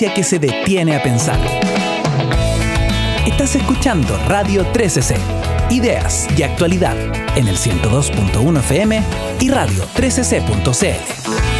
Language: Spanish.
audiencia que se detiene a pensar. Estás escuchando Radio 13C, ideas y actualidad en el 102.1 FM y radio13c.cl.